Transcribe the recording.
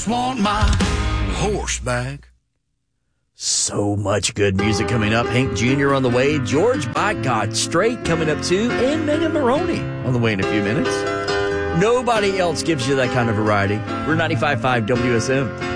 just want my horse back. So much good music coming up. Hank Jr. on the way. George by God Strait coming up too. And Megan Maroney on the way in a few minutes. Nobody else gives you that kind of variety. We're 95.5 WSM.